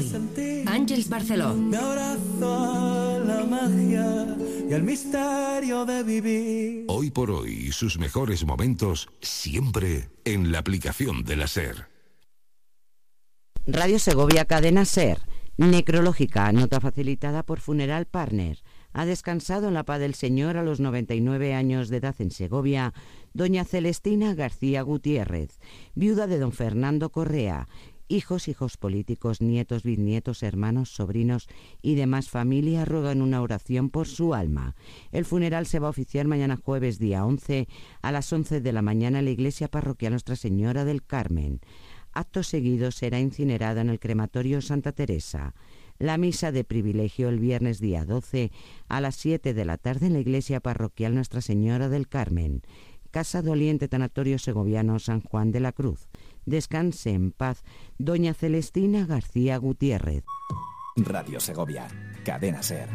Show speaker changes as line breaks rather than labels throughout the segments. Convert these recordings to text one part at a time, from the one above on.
hoy. Àngels Barceló.
Me abrazo a la magia y al misterio de vivir.
Hoy por hoy, sus mejores momentos siempre en la aplicación de la SER.
Radio Segovia, cadena SER. Necrológica, nota facilitada por Funeral Partner. Ha descansado en la paz del Señor a los 99 años de edad en Segovia doña Celestina García Gutiérrez, viuda de don Fernando Correa. Hijos políticos, nietos, bisnietos, hermanos, sobrinos y demás familia ruegan una oración por su alma. El funeral se va a oficiar mañana jueves día 11 a las 11 de la mañana en la iglesia parroquial Nuestra Señora del Carmen. Acto seguido será incinerada en el crematorio Santa Teresa. La misa de privilegio el viernes día 12 a las 7 de la tarde en la iglesia parroquial Nuestra Señora del Carmen. Casa Doliente Tanatorio Segoviano San Juan de la Cruz. Descanse en paz doña Celestina García Gutiérrez.
Radio Segovia, cadena SER.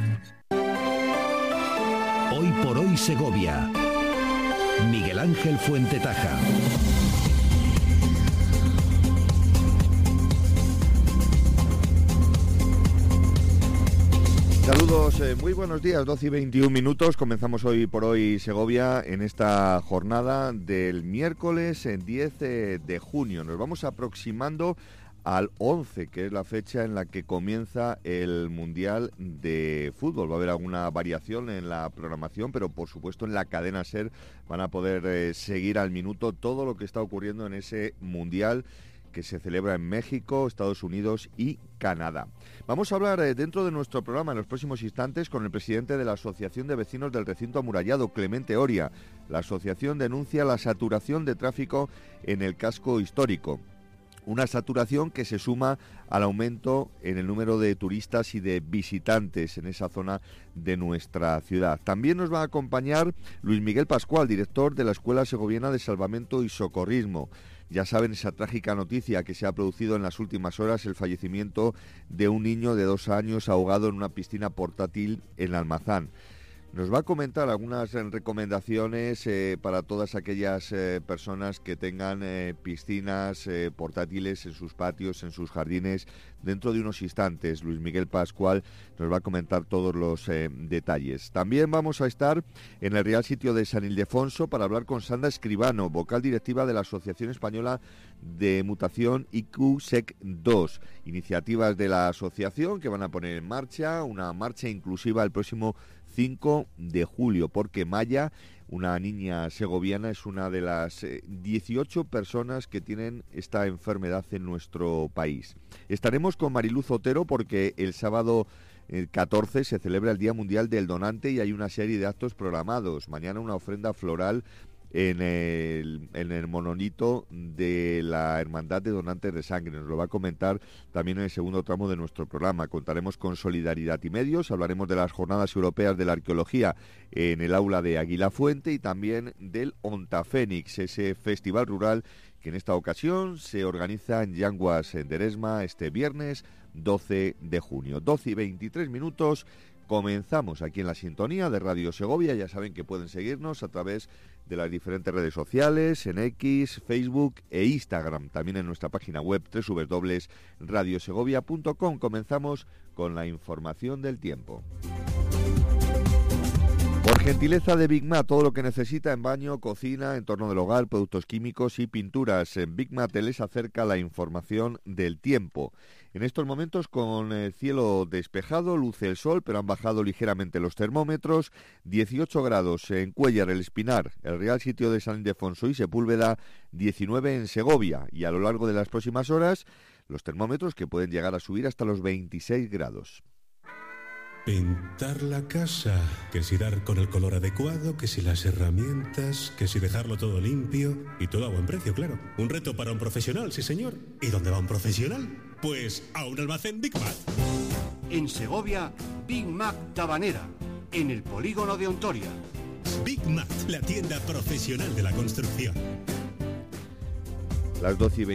Hoy por hoy Segovia. Miguel Ángel Fuentetaja.
Saludos, muy buenos días, 12 y 21 minutos. Comenzamos hoy por hoy Segovia en esta jornada del miércoles 10 de junio. Nos vamos aproximando al 11, que es la fecha en la que comienza el Mundial de Fútbol. Va a haber alguna variación en la programación, pero por supuesto en la cadena SER van a poder seguir al minuto todo lo que está ocurriendo en ese Mundial que se celebra en México, Estados Unidos y Canadá. Vamos a hablar dentro de nuestro programa en los próximos instantes con el presidente de la Asociación de Vecinos del Recinto Amurallado, Clemente Oria. La asociación denuncia la saturación de tráfico en el casco histórico. Una saturación que se suma al aumento en el número de turistas y de visitantes en esa zona de nuestra ciudad. También nos va a acompañar Luis Miguel Pascual, director de la Escuela Segoviana de Salvamento y Socorrismo. Ya saben esa trágica noticia que se ha producido en las últimas horas, el fallecimiento de un niño de 2 años ahogado en una piscina portátil en Almazán. Nos va a comentar algunas recomendaciones para todas aquellas personas que tengan piscinas portátiles en sus patios, en sus jardines. Dentro de unos instantes, Luis Miguel Pascual nos va a comentar todos los detalles. También vamos a estar en el Real Sitio de San Ildefonso para hablar con Sandra Escribano, vocal directiva de la Asociación Española de Mutación IQ-SEC2. Iniciativas de la asociación que van a poner en marcha una marcha inclusiva el próximo 5 de julio, porque Maya, una niña segoviana, es una de las 18 personas que tienen esta enfermedad en nuestro país. Estaremos con Mariluz Otero porque el sábado 14 se celebra el Día Mundial del Donante y hay una serie de actos programados. Mañana una ofrenda floral en el monolito de la Hermandad de Donantes de Sangre. Nos lo va a comentar también en el segundo tramo de nuestro programa. Contaremos con Solidaridad y Medios, hablaremos de las Jornadas Europeas de la Arqueología en el aula de Aguilafuente y también del Ontafénix, ese festival rural que en esta ocasión se organiza en Llanguas, en Deresma, este viernes 12 de junio. 12 y 23 minutos. Comenzamos aquí en la sintonía de Radio Segovia. Ya saben que pueden seguirnos a través de las diferentes redes sociales, en X, Facebook e Instagram. También en nuestra página web www.radiosegovia.com. Comenzamos con la información del tiempo. Por gentileza de Big Mat, todo lo que necesita en baño, cocina, entorno del hogar, productos químicos y pinturas. En Big Mat les acerca la información del tiempo. En estos momentos con el cielo despejado, luce el sol, pero han bajado ligeramente los termómetros. 18 grados en Cuéllar, El Espinar, el Real Sitio de San Ildefonso y Sepúlveda, 19 en Segovia. Y a lo largo de las próximas horas, los termómetros que pueden llegar a subir hasta los 26 grados.
Pintar la casa, que si dar con el color adecuado, que si las herramientas, que si dejarlo todo limpio y todo a buen precio, claro. Un reto para un profesional, sí señor. ¿Y dónde va un profesional? Pues a un almacén Big Mac.
En Segovia, Big Mac Tabanera, en el polígono de Ontoria.
Big Mac, la tienda profesional de la construcción.
Las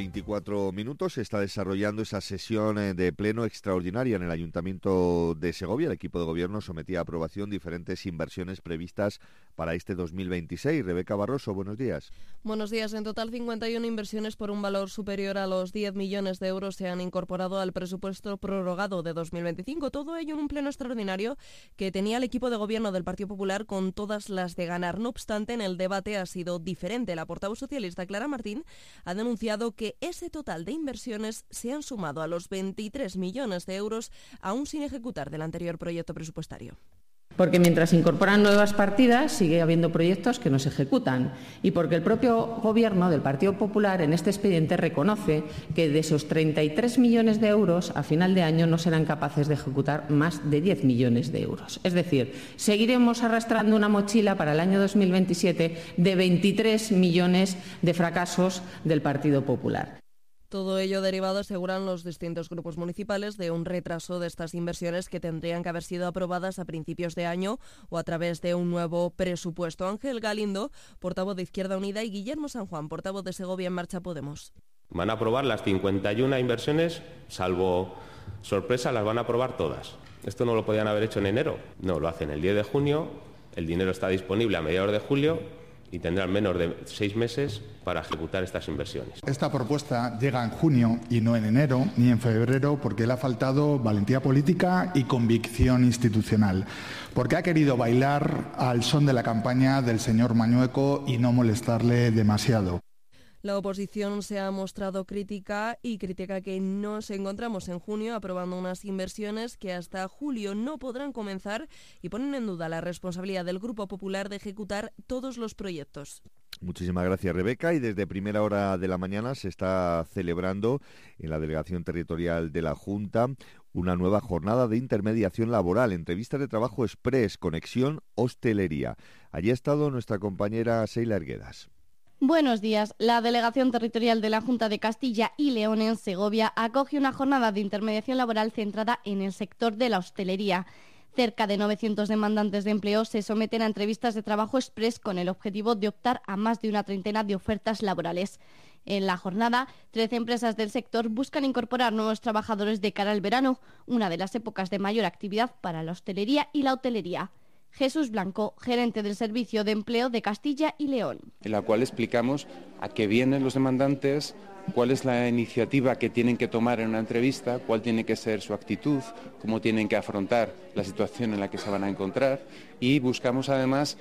12:24 se está desarrollando esa sesión de pleno extraordinaria en el Ayuntamiento de Segovia. El equipo de gobierno sometía a aprobación diferentes inversiones previstas para este 2026. Rebeca Barroso, buenos días.
Buenos días. En total, 51 inversiones por un valor superior a los 10 millones de euros se han incorporado al presupuesto prorrogado de 2025. Todo ello en un pleno extraordinario que tenía el equipo de gobierno del Partido Popular con todas las de ganar. No obstante, en el debate ha sido diferente. La portavoz socialista Clara Martín ha denunciado que ese total de inversiones se han sumado a los 23 millones de euros aún sin ejecutar del anterior proyecto presupuestario.
Porque mientras se incorporan nuevas partidas, sigue habiendo proyectos que no se ejecutan. Y porque el propio Gobierno del Partido Popular en este expediente reconoce que de esos 33 millones de euros a final de año no serán capaces de ejecutar más de 10 millones de euros. Es decir, seguiremos arrastrando una mochila para el año 2027 de 23 millones de fracasos del Partido Popular.
Todo ello derivado, aseguran los distintos grupos municipales, de un retraso de estas inversiones que tendrían que haber sido aprobadas a principios de año o a través de un nuevo presupuesto. Ángel Galindo, portavoz de Izquierda Unida, y Guillermo San Juan, portavoz de Segovia en Marcha Podemos.
Van a aprobar las 51 inversiones, salvo sorpresa, las van a aprobar todas. Esto no lo podían haber hecho en enero. No, lo hacen el 10 de junio, el dinero está disponible a mediados de julio y tendrán menos de 6 meses para ejecutar estas inversiones.
Esta propuesta llega en junio y no en enero ni en febrero porque le ha faltado valentía política y convicción institucional, porque ha querido bailar al son de la campaña del señor Mañueco y no molestarle demasiado.
La oposición se ha mostrado crítica y critica que nos encontramos en junio aprobando unas inversiones que hasta julio no podrán comenzar y ponen en duda la responsabilidad del Grupo Popular de ejecutar todos los proyectos.
Muchísimas gracias, Rebeca. Y desde primera hora de la mañana se está celebrando en la Delegación Territorial de la Junta una nueva jornada de intermediación laboral, entrevistas de trabajo express, conexión hostelería. Allí ha estado nuestra compañera Seila Erguedas.
Buenos días. La Delegación Territorial de la Junta de Castilla y León en Segovia acoge una jornada de intermediación laboral centrada en el sector de la hostelería. Cerca de 900 demandantes de empleo se someten a entrevistas de trabajo express con el objetivo de optar a más de una treintena de ofertas laborales. En la jornada, 13 empresas del sector buscan incorporar nuevos trabajadores de cara al verano, una de las épocas de mayor actividad para la hostelería y la hotelería. Jesús Blanco, gerente del Servicio de Empleo de Castilla y León.
En la cual explicamos a qué vienen los demandantes, cuál es la iniciativa que tienen que tomar en una entrevista, cuál tiene que ser su actitud, cómo tienen que afrontar la situación en la que se van a encontrar, y buscamos además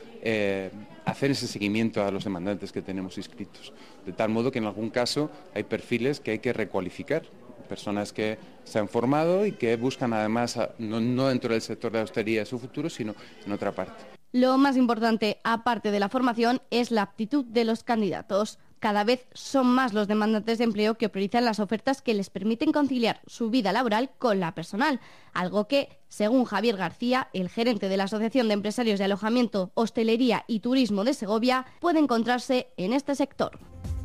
hacer ese seguimiento a los demandantes que tenemos inscritos. De tal modo que en algún caso hay perfiles que hay que recualificar. Personas que se han formado y que buscan además, no dentro del sector de la hostelería su futuro, sino en otra parte.
Lo más importante, aparte de la formación, es la aptitud de los candidatos. Cada vez son más los demandantes de empleo que priorizan las ofertas que les permiten conciliar su vida laboral con la personal, algo que, según Javier García, el gerente de la Asociación de Empresarios de Alojamiento, Hostelería y Turismo de Segovia, puede encontrarse en este sector.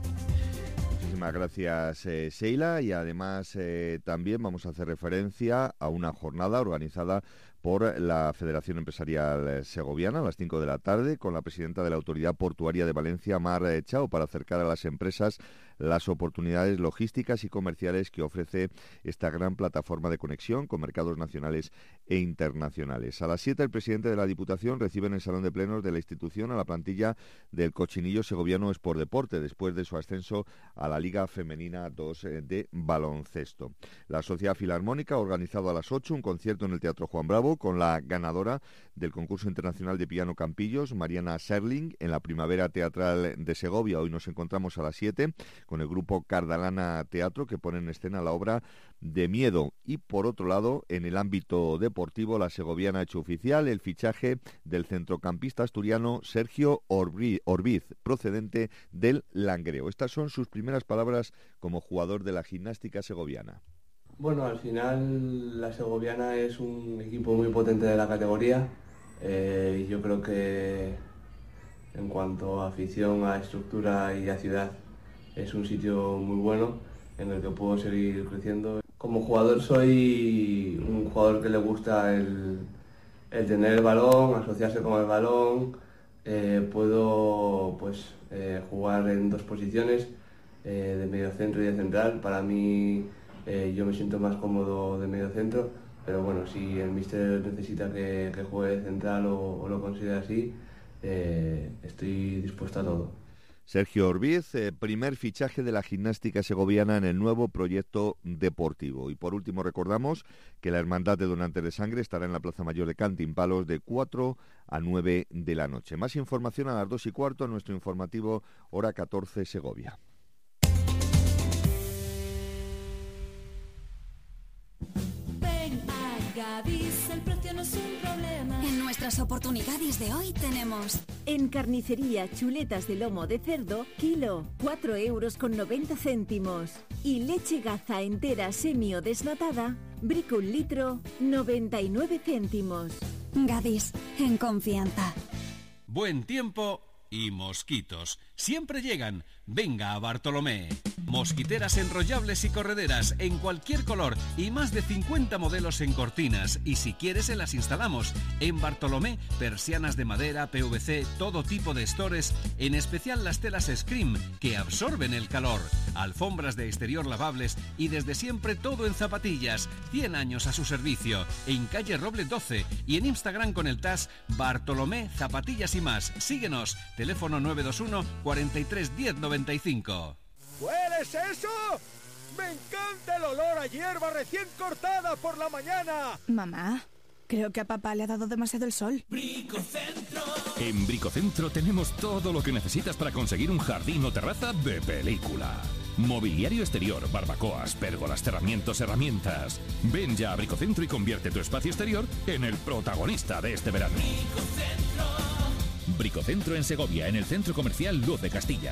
Muchísimas gracias, Sheila, y además también vamos a hacer referencia a una jornada organizada por la Federación Empresarial Segoviana a las 5 de la tarde con la presidenta de la Autoridad Portuaria de Valencia, Mar Chao, para acercar a las empresas las oportunidades logísticas y comerciales que ofrece esta gran plataforma de conexión con mercados nacionales e internacionales. A las 7 el presidente de la Diputación recibe en el Salón de Plenos de la institución a la plantilla del Cochinillo Segoviano Sport Deporte después de su ascenso a la Liga Femenina 2 de baloncesto. La Sociedad Filarmónica ha organizado a las 8 un concierto en el Teatro Juan Bravo con la ganadora del concurso internacional de piano Campillos, Mariana Serling, en la Primavera Teatral de Segovia. Hoy nos encontramos a las 7 con el grupo Cardalana Teatro, que pone en escena la obra de Miedo. Y por otro lado, en el ámbito deportivo, la segoviana ha hecho oficial el fichaje del centrocampista asturiano Sergio Orbiz, procedente del Langreo. Estas son sus primeras palabras como jugador de la gimnástica segoviana.
Bueno, al final la segoviana es un equipo muy potente de la categoría. Yo creo que en cuanto a afición, a estructura y a ciudad, es un sitio muy bueno en el que puedo seguir creciendo. Como jugador soy un jugador que le gusta el tener el balón, asociarse con el balón. Puedo jugar en dos posiciones. de mediocentro y de central. Para mí yo me siento más cómodo de mediocentro, pero bueno, si el míster necesita que juegue de central o lo considera así, estoy dispuesto a todo.
Sergio Orbiz, primer fichaje de la gimnástica segoviana en el nuevo proyecto deportivo. Y por último recordamos que la Hermandad de Donantes de Sangre estará en la Plaza Mayor de Cantimpalos de 4 a 9 de la noche. Más información a las 2:15 en nuestro informativo Hora 14 Segovia.
Ven a Gadis, el precio no es un problema.
En nuestras oportunidades de hoy tenemos...
En carnicería, chuletas de lomo de cerdo, kilo, 4,90 €. Y leche Gaza entera semi o desnatada, brico 1 litro, 99 céntimos.
Gadis, en confianza.
Buen tiempo y mosquitos. Siempre llegan. Venga a Bartolomé. Mosquiteras enrollables y correderas en cualquier color y más de 50 modelos en cortinas. Y si quieres, se las instalamos. En Bartolomé, persianas de madera, PVC, todo tipo de estores, en especial las telas Scream, que absorben el calor. Alfombras de exterior lavables y desde siempre todo en zapatillas. 100 años a su servicio. En calle Roble 12 y en Instagram con el tag Bartolomé Zapatillas y más. Síguenos. Teléfono 921 43 10 95.
¿Hueles eso? ¡Me encanta el olor a hierba recién cortada por la mañana!
Mamá, creo que a papá le ha dado demasiado el sol.
Bricocentro.
En Bricocentro tenemos todo lo que necesitas para conseguir un jardín o terraza de película. Mobiliario exterior, barbacoas, pérgolas, cerramientos, herramientas. Ven ya a Bricocentro y convierte tu espacio exterior en el protagonista de este verano. Bricocentro en Segovia, en el centro comercial Luz de Castilla.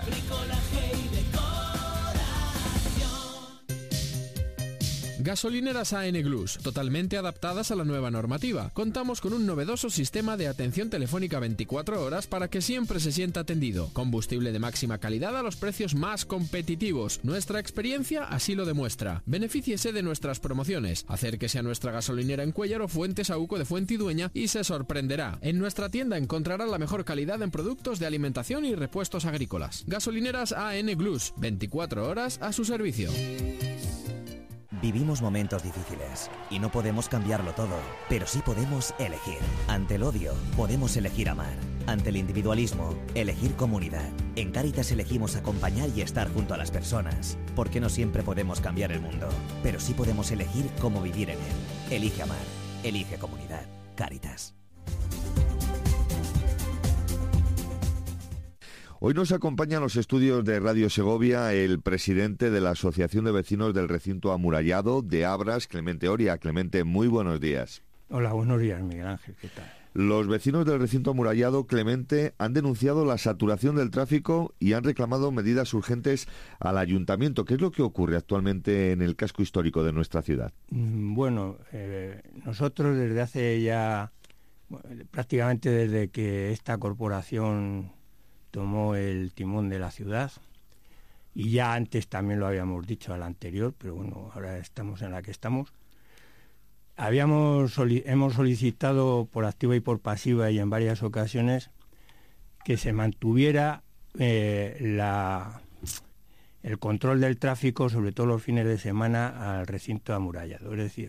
Gasolineras AN Glus, totalmente adaptadas a la nueva normativa. Contamos con un novedoso sistema de atención telefónica 24 horas para que siempre se sienta atendido. Combustible de máxima calidad a los precios más competitivos. Nuestra experiencia así lo demuestra. Benefíciese de nuestras promociones. Acérquese a nuestra gasolinera en Cuéllar o Fuentes Saúco de Fuentidueña y se sorprenderá. En nuestra tienda encontrará la mejor calidad en productos de alimentación y repuestos agrícolas. Gasolineras AN Glus, 24 horas a su servicio.
Vivimos momentos difíciles y no podemos cambiarlo todo, pero sí podemos elegir. Ante el odio, podemos elegir amar. Ante el individualismo, elegir comunidad. En Cáritas elegimos acompañar y estar junto a las personas, porque no siempre podemos cambiar el mundo, pero sí podemos elegir cómo vivir en él. Elige amar, elige comunidad. Cáritas.
Hoy nos acompaña en los estudios de Radio Segovia el presidente de la Asociación de Vecinos del Recinto Amurallado de Abras, Clemente Oria. Clemente, muy buenos días.
Hola, buenos días, Miguel Ángel, ¿qué tal?
Los vecinos del Recinto Amurallado, Clemente, han denunciado la saturación del tráfico y han reclamado medidas urgentes al ayuntamiento. ¿Qué es lo que ocurre actualmente en el casco histórico de nuestra ciudad?
Bueno, nosotros desde hace ya, prácticamente desde que esta corporación tomó el timón de la ciudad, y ya antes también lo habíamos dicho a la anterior, pero bueno, ahora estamos en la que estamos. Hemos solicitado por activa y por pasiva y en varias ocasiones que se mantuviera el control del tráfico, sobre todo los fines de semana, al recinto amurallado. Es decir,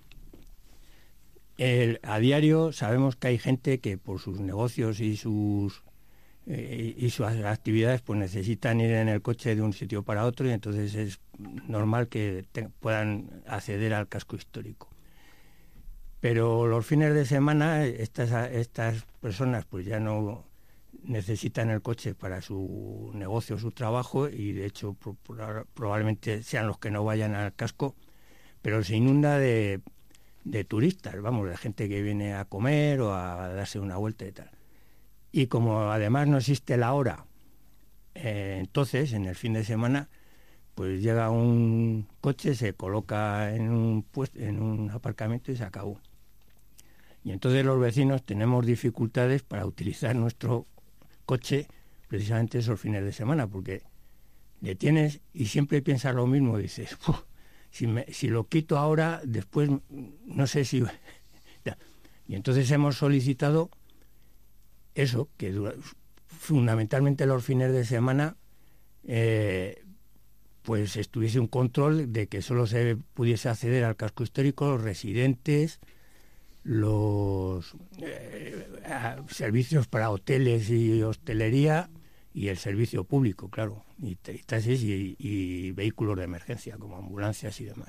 a diario sabemos que hay gente que por sus negocios y sus actividades pues necesitan ir en el coche de un sitio para otro, y entonces es normal que puedan acceder al casco histórico. Pero los fines de semana estas personas pues ya no necesitan el coche para su negocio, su trabajo, y de hecho probablemente sean los que no vayan al casco, pero se inunda de turistas, vamos, de gente que viene a comer o a darse una vuelta y tal. Y como además no existe la hora, entonces en el fin de semana pues llega un coche, se coloca en un aparcamiento y se acabó. Y entonces los vecinos tenemos dificultades para utilizar nuestro coche precisamente esos fines de semana, porque le tienes y siempre piensas lo mismo, dices, si lo quito ahora, después no sé si... Y entonces hemos solicitado eso, que fundamentalmente los fines de semana pues estuviese un control de que solo se pudiese acceder al casco histórico los residentes, los servicios para hoteles y hostelería y el servicio público, claro, y taxis y vehículos de emergencia como ambulancias y demás.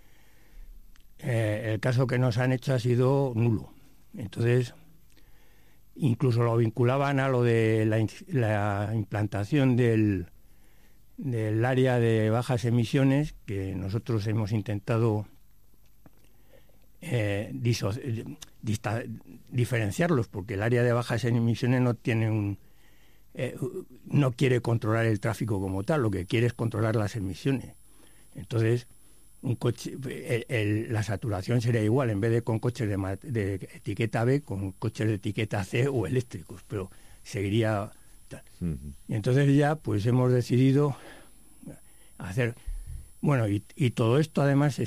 El caso que nos han hecho ha sido nulo. Entonces, incluso lo vinculaban a lo de la implantación del área de bajas emisiones, que nosotros hemos intentado diferenciarlos, porque el área de bajas emisiones no tiene no quiere controlar el tráfico como tal, lo que quiere es controlar las emisiones. Entonces, un coche, la saturación sería igual, en vez de con coches de etiqueta B, con coches de etiqueta C o eléctricos, pero seguiría tal. Y entonces ya pues hemos decidido hacer, bueno, y todo esto además se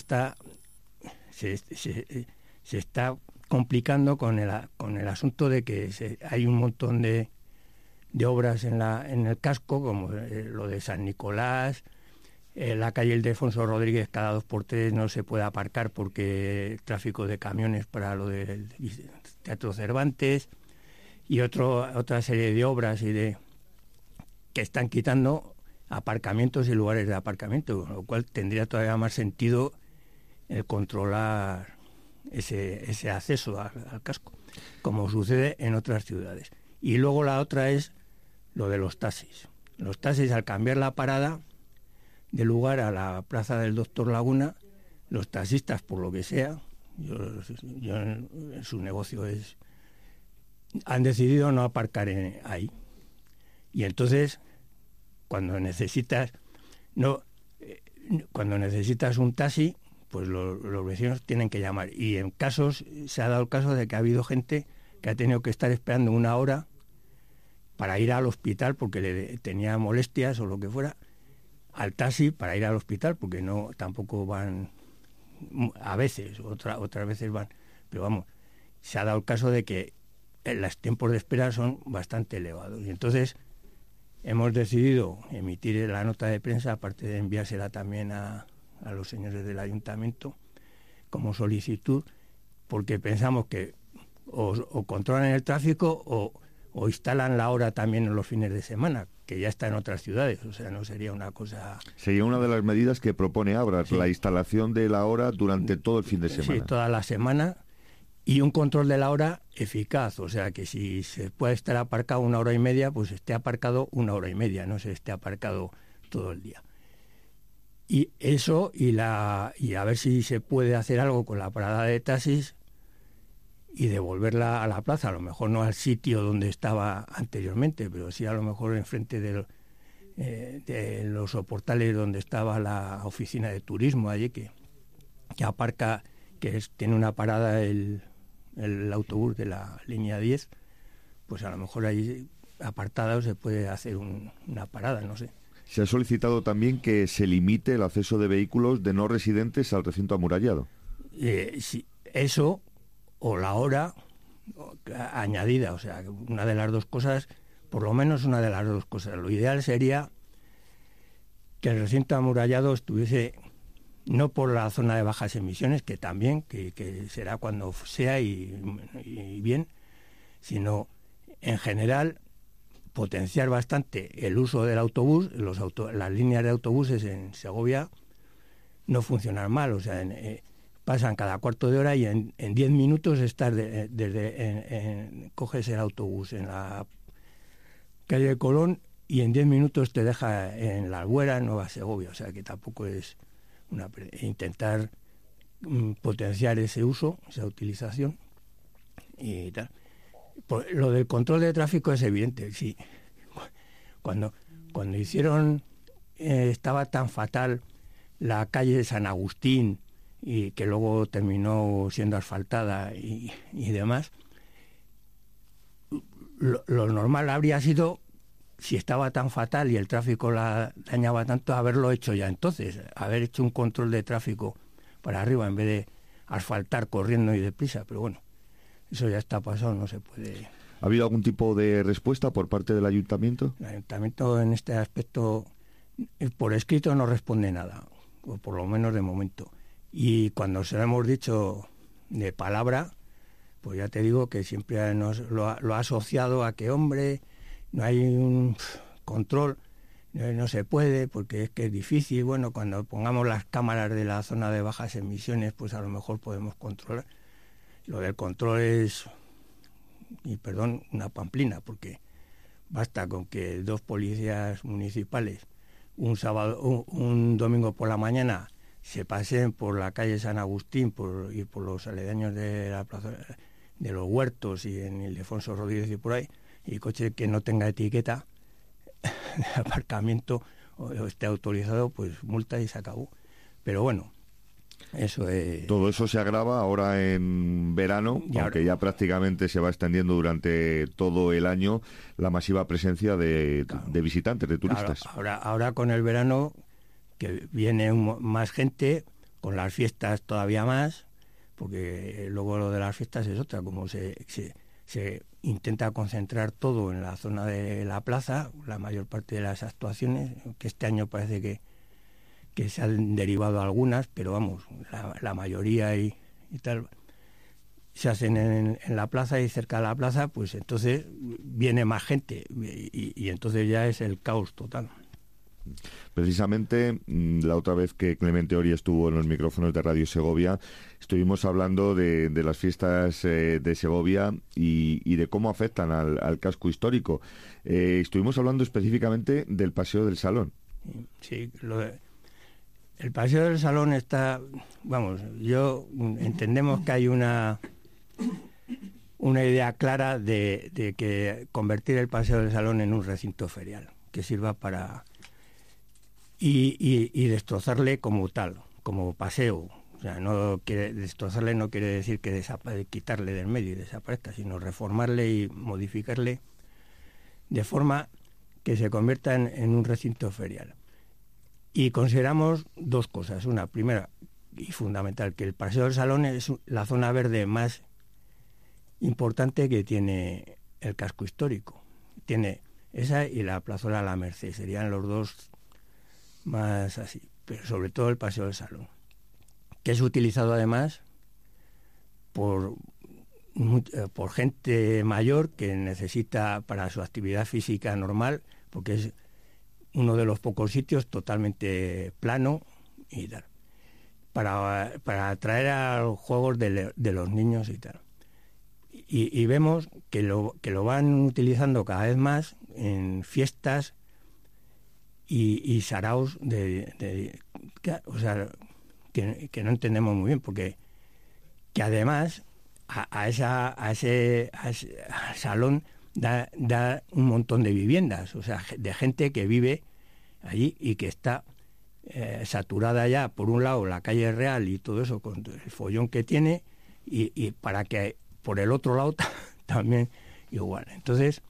está complicando con el asunto de que hay un montón de obras en el casco, como lo de San Nicolás, la calle Ildefonso Rodríguez cada 2x3 no se puede aparcar porque el tráfico de camiones para lo del Teatro Cervantes, y otra serie de obras que están quitando aparcamientos y lugares de aparcamiento, con lo cual tendría todavía más sentido el controlar ese acceso al casco, como sucede en otras ciudades. Y luego la otra es lo de los taxis. Los taxis, al cambiar la parada de lugar a la plaza del Doctor Laguna, los taxistas, por lo que sea, su negocio han decidido no aparcar ahí. Y entonces, cuando necesitas un taxi, pues los vecinos tienen que llamar. Y se ha dado el caso de que ha habido gente que ha tenido que estar esperando 1 hora para ir al hospital porque tenía molestias o lo que fuera, al taxi para ir al hospital, porque tampoco van a veces, otras veces van, pero vamos, se ha dado el caso de que los tiempos de espera son bastante elevados. Y entonces hemos decidido emitir la nota de prensa, aparte de enviársela también a los señores del ayuntamiento como solicitud, porque pensamos que o controlan el tráfico o instalan la hora también en los fines de semana, que ya está en otras ciudades, o sea, no sería una cosa...
Sería una de las medidas que propone Abra, sí, la instalación de la hora durante todo el fin de semana.
Sí, toda la semana, y un control de la hora eficaz, o sea, que si se puede estar aparcado 1 hora y media, pues esté aparcado 1 hora y media, no se esté aparcado todo el día. Y eso, y a ver si se puede hacer algo con la parada de taxis y devolverla a la plaza, a lo mejor no al sitio donde estaba anteriormente, pero sí a lo mejor enfrente de los soportales donde estaba la oficina de turismo allí, que aparca, tiene una parada el autobús de la línea 10, pues a lo mejor ahí apartado se puede hacer una parada, no sé.
Se ha solicitado también que se limite el acceso de vehículos de no residentes al recinto amurallado.
Sí, eso o la hora añadida, o sea, una de las dos cosas, por lo menos una de las dos cosas. Lo ideal sería que el recinto amurallado estuviese no por la zona de bajas emisiones, que también, que será cuando sea y bien, sino en general potenciar bastante el uso del autobús. Las líneas de autobuses en Segovia no funcionan mal, o sea, pasan cada cuarto de hora y en 10 minutos estás coges el autobús en la calle Colón y en 10 minutos te deja en la Albuera, en Nueva Segovia, o sea que tampoco es intentar potenciar ese uso, esa utilización y tal. Lo del control de tráfico es evidente, sí. Cuando hicieron, estaba tan fatal la calle de San Agustín, y que luego terminó siendo asfaltada y demás, lo normal habría sido, si estaba tan fatal y el tráfico la dañaba tanto, haberlo hecho ya entonces, haber hecho un control de tráfico para arriba en vez de asfaltar corriendo y deprisa, pero bueno, eso ya está pasado, no se puede.
¿Ha habido algún tipo de respuesta por parte del ayuntamiento?
El ayuntamiento en este aspecto por escrito no responde nada, o por lo menos de momento. Y cuando se lo hemos dicho de palabra, pues ya te digo que siempre lo ha asociado a que, hombre, no hay un control, no se puede, porque es que es difícil. Bueno, cuando pongamos las cámaras de la zona de bajas emisiones, pues a lo mejor podemos controlar. Lo del control es, y perdón, una pamplina, porque basta con que 2 policías municipales un domingo por la mañana se paseen por la calle San Agustín y por los aledaños de la plaza de los Huertos y en Ildefonso Rodríguez y por ahí, y coche que no tenga etiqueta de aparcamiento o esté autorizado, pues multa y se acabó. Pero bueno, eso es...
Todo eso se agrava ahora en verano, aunque ya prácticamente se va extendiendo durante todo el año la masiva presencia de visitantes, de turistas.
Claro, ahora con el verano, que viene más gente, con las fiestas todavía más, porque luego lo de las fiestas es otra, como se intenta concentrar todo en la zona de la plaza, la mayor parte de las actuaciones, que este año parece que se han derivado algunas, pero vamos, la mayoría y tal, se hacen en la plaza y cerca de la plaza, pues entonces viene más gente y entonces ya es el caos total.
Precisamente la otra vez que Clemente Oria estuvo en los micrófonos de Radio Segovia, estuvimos hablando de las fiestas de Segovia y de cómo afectan al casco histórico. Estuvimos hablando específicamente del Paseo del Salón.
Sí, el Paseo del Salón está, vamos, entendemos que hay una idea clara de que convertir el Paseo del Salón en un recinto ferial, que sirva para... Y destrozarle como tal, como paseo. O sea, destrozarle no quiere decir que quitarle del medio y desaparezca, sino reformarle y modificarle de forma que se convierta en un recinto ferial. Y consideramos 2 cosas. Una, primera y fundamental, que el Paseo del Salón es la zona verde más importante que tiene el casco histórico. Tiene esa y la plazuela de la Merced, serían los 2 más así, pero sobre todo el Paseo del Salón, que es utilizado además por gente mayor que necesita para su actividad física normal, porque es uno de los pocos sitios totalmente plano y tal, para atraer a los juegos de los niños y tal. Y vemos que lo van utilizando cada vez más en fiestas y saraos o sea, que no entendemos muy bien, porque que además a ese salón da un montón de viviendas, o sea, de gente que vive allí y que está saturada ya, por un lado, la calle Real y todo eso, con el follón que tiene, y para que por el otro lado también igual. Entonces,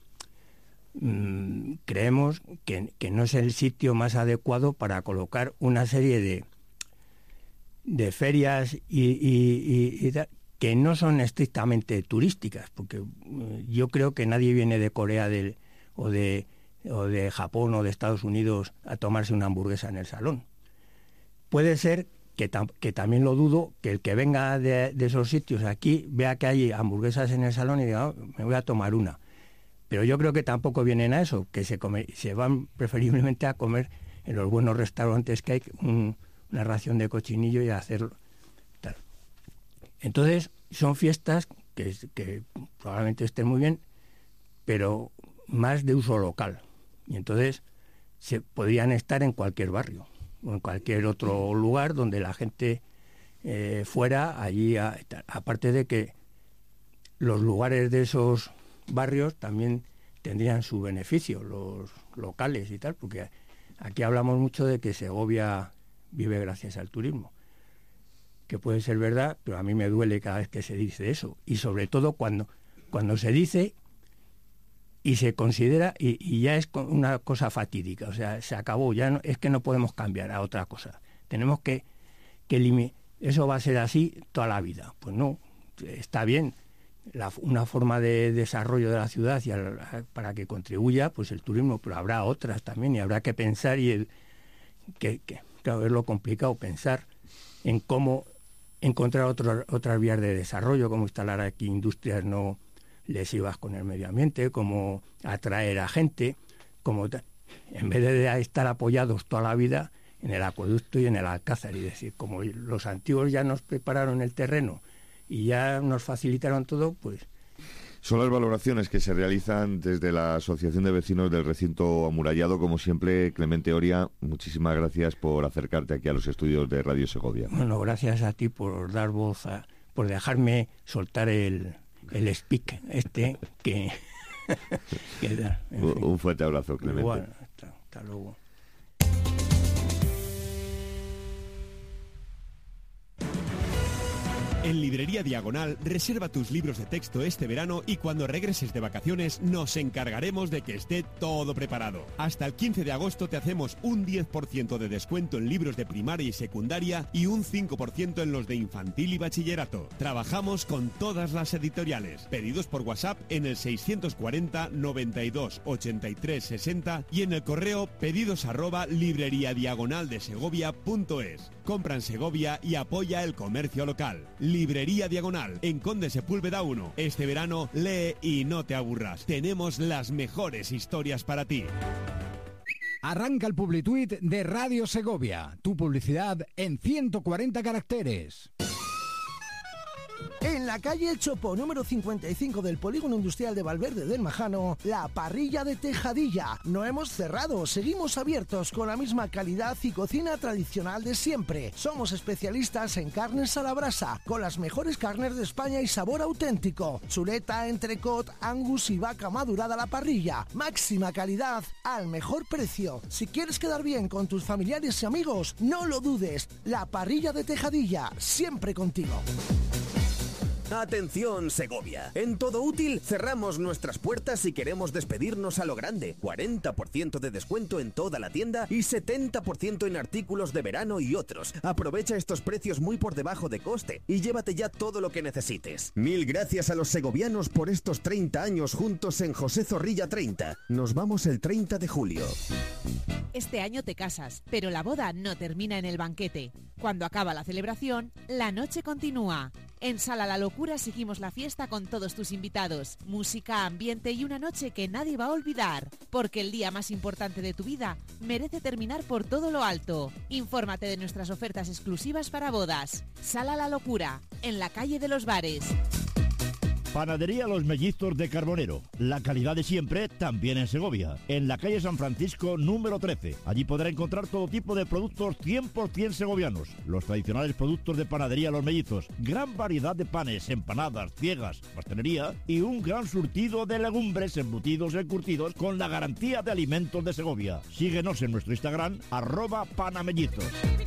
creemos que no es el sitio más adecuado para colocar una serie de ferias y que no son estrictamente turísticas, porque yo creo que nadie viene de Corea o de Japón o de Estados Unidos a tomarse una hamburguesa en el Salón. Puede ser que también lo dudo, que el que venga de esos sitios aquí vea que hay hamburguesas en el Salón y diga, me voy a tomar una. Pero yo creo que tampoco vienen a eso, que se van preferiblemente a comer en los buenos restaurantes que hay una ración de cochinillo y a hacerlo tal. Entonces, son fiestas que probablemente estén muy bien, pero más de uso local. Y entonces se podrían estar en cualquier barrio o en cualquier otro lugar donde la gente fuera allí. Aparte de que los lugares de esos barrios también tendrían su beneficio, los locales y tal, porque aquí hablamos mucho de que Segovia vive gracias al turismo, que puede ser verdad, pero a mí me duele cada vez que se dice eso, y sobre todo cuando se dice y se considera y ya es una cosa fatídica, o sea, se acabó, ya no, es que no podemos cambiar a otra cosa, tenemos que eso va a ser así toda la vida. Pues no, está bien, una forma de desarrollo de la ciudad para que contribuya pues el turismo, pero habrá otras también y habrá que pensar y claro, es lo complicado pensar en cómo encontrar otras vías de desarrollo, cómo instalar aquí industrias no lesivas con el medio ambiente, cómo atraer a gente, en vez de estar apoyados toda la vida en el acueducto y en el alcázar, y decir, como los antiguos ya nos prepararon el terreno y ya nos facilitaron todo, pues...
Son las valoraciones que se realizan desde la Asociación de Vecinos del Recinto Amurallado. Como siempre, Clemente Oria, muchísimas gracias por acercarte aquí a los estudios de Radio Segovia.
Bueno, gracias a ti por dar voz, por dejarme soltar el speak que da.
Un fuerte abrazo, Clemente.
Igual, hasta luego.
En Librería Diagonal, reserva tus libros de texto este verano y cuando regreses de vacaciones nos encargaremos de que esté todo preparado. Hasta el 15 de agosto te hacemos un 10% de descuento en libros de primaria y secundaria y un 5% en los de infantil y bachillerato. Trabajamos con todas las editoriales. Pedidos por WhatsApp en el 640 92 83 60 y en el correo pedidos@libreriadiagonaldesegovia.es. Compra en Segovia y apoya el comercio local. Librería Diagonal, en Conde Sepúlveda 1. Este verano, lee y no te aburras. Tenemos las mejores historias para ti.
Arranca el Publituit de Radio Segovia. Tu publicidad en 140 caracteres.
En la calle Chopo, número 55 del Polígono Industrial de Valverde del Majano, la parrilla de Tejadilla. No hemos cerrado, seguimos abiertos con la misma calidad y cocina tradicional de siempre. Somos especialistas en carnes a la brasa, con las mejores carnes de España y sabor auténtico. Chuleta, entrecot, angus y vaca madurada a la parrilla. Máxima calidad al mejor precio. Si quieres quedar bien con tus familiares y amigos, no lo dudes. La parrilla de Tejadilla, siempre contigo.
Atención Segovia, en Todo Útil cerramos nuestras puertas y queremos despedirnos a lo grande. 40% de descuento en toda la tienda y 70% en artículos de verano y otros. Aprovecha estos precios muy por debajo de coste y llévate ya todo lo que necesites. Mil gracias a los segovianos por estos 30 años juntos en José Zorrilla 30. Nos vamos el 30 de julio.
Este año te casas, pero la boda no termina en el banquete. Cuando acaba la celebración, la noche continúa. En Sala La Locura seguimos la fiesta con todos tus invitados. Música, ambiente y una noche que nadie va a olvidar. Porque el día más importante de tu vida merece terminar por todo lo alto. Infórmate de nuestras ofertas exclusivas para bodas. Sala La Locura, en la calle de los Bares.
Panadería Los Mellizos de Carbonero. La calidad de siempre también en Segovia. En la calle San Francisco número 13. Allí podrá encontrar todo tipo de productos 100% segovianos. Los tradicionales productos de Panadería Los Mellizos. Gran variedad de panes, empanadas, ciegas, pastelería y un gran surtido de legumbres, embutidos y encurtidos con la garantía de alimentos de Segovia. Síguenos en nuestro Instagram @panamellizos.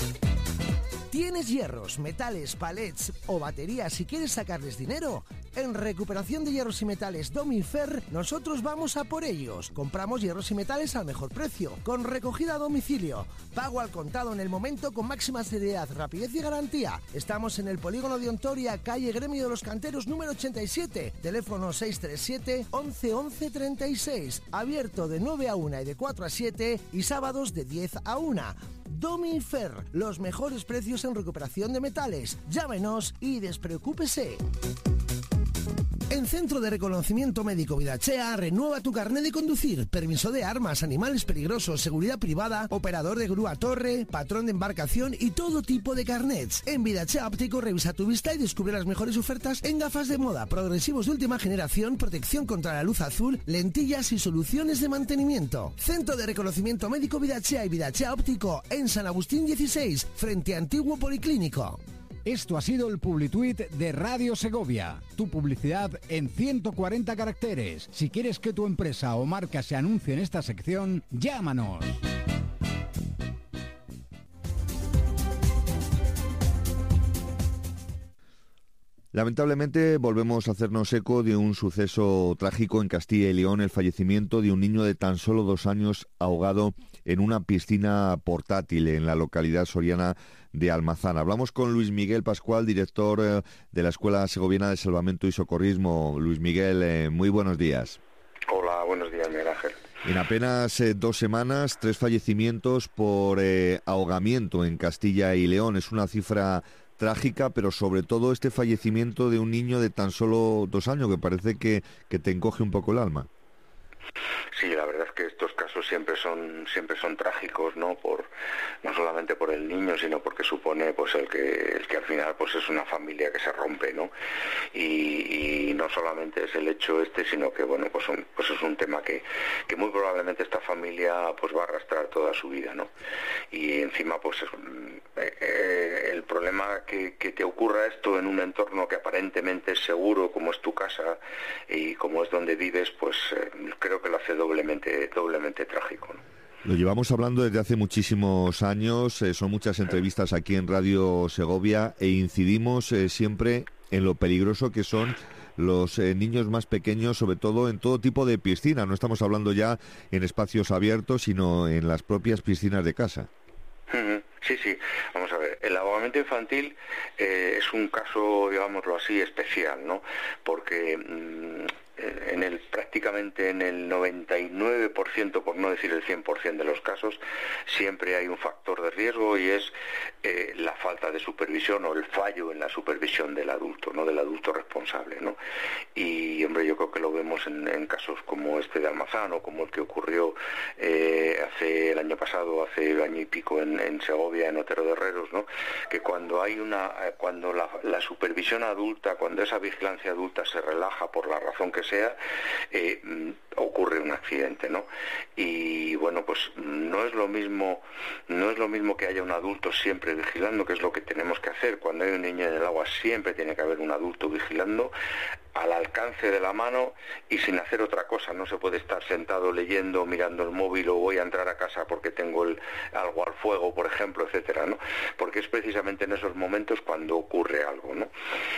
¿Tienes hierros, metales, palets o baterías y quieres sacarles dinero? En Recuperación de Hierros y Metales Domifer, nosotros vamos a por ellos. Compramos hierros y metales al mejor precio, con recogida a domicilio, pago al contado en el momento con máxima seriedad, rapidez y garantía. Estamos en el Polígono de Ontoria, calle Gremio de los Canteros número 87, teléfono 637 11 11 36, abierto de 9 a 1 y de 4 a 7 y sábados de 10 a 1. Domifer, los mejores precios en recuperación de metales. Llámenos y despreocúpese. En Centro de Reconocimiento Médico Vidachea, renueva tu carnet de conducir, permiso de armas, animales peligrosos, seguridad privada, operador de grúa torre, patrón de embarcación y todo tipo de carnets. En Vidachea Óptico revisa tu vista y descubre las mejores ofertas en gafas de moda, progresivos de última generación, protección contra la luz azul, lentillas y soluciones de mantenimiento. Centro de Reconocimiento Médico Vidachea y Vidachea Óptico en San Agustín 16, frente a Antiguo Policlínico.
Esto ha sido el Publituit de Radio Segovia. Tu publicidad en 140 caracteres. Si quieres que tu empresa o marca se anuncie en esta sección, llámanos.
Lamentablemente volvemos a hacernos eco de un suceso trágico en Castilla y León, el fallecimiento de un niño de tan solo 2 años ahogado en una piscina portátil en la localidad soriana de Almazán. Hablamos con Luis Miguel Pascual, director de la Escuela Segoviana de Salvamento y Socorrismo. Luis Miguel, muy buenos días.
Hola, buenos días, Miguel Ángel.
En apenas 2 semanas, 3 fallecimientos por ahogamiento en Castilla y León. Es una cifra trágica, pero sobre todo este fallecimiento de un niño de tan solo 2 años, que parece que te encoge un poco el alma.
Sí, la verdad es que estos casos siempre son trágicos, no solamente por el niño, sino porque supone pues el que al final pues es una familia que se rompe, ¿no? Y no solamente es el hecho sino que bueno, pues es un tema que muy probablemente esta familia pues va a arrastrar toda su vida, ¿no? Y encima pues el problema que te ocurra esto en un entorno que aparentemente es seguro, como es tu casa y como es donde vives, pues creo que lo hace doblemente trágico, ¿no?
Lo llevamos hablando desde hace muchísimos años, son muchas entrevistas aquí en Radio Segovia e incidimos siempre en lo peligroso que son los niños más pequeños, sobre todo en todo tipo de piscina. No estamos hablando ya en espacios abiertos, sino en las propias piscinas de casa.
Sí, vamos a ver, el ahogamiento infantil es un caso, digámoslo así, especial, ¿no? Porque prácticamente en el 99%, por no decir el 100% de los casos, siempre hay un factor de riesgo y es la falta de supervisión o el fallo en la supervisión del adulto, ¿no? Del adulto responsable, ¿no? Y, hombre, yo creo que lo vemos en casos como este de Almazán o como el que ocurrió el año pasado, hace año y pico en Segovia, en Otero de Herreros, ¿no? Que cuando hay cuando la supervisión adulta, cuando esa vigilancia adulta se relaja por la razón que sea, ocurre un accidente, ¿no? Y bueno, pues no es lo mismo que haya un adulto siempre vigilando, que es lo que tenemos que hacer. Cuando hay un niño en el agua siempre tiene que haber un adulto vigilando al alcance de la mano y sin hacer otra cosa. No se puede estar sentado leyendo, mirando el móvil o voy a entrar a casa porque tengo algo al fuego, por ejemplo, etcétera, ¿no? Porque es precisamente en esos momentos cuando ocurre algo, ¿no?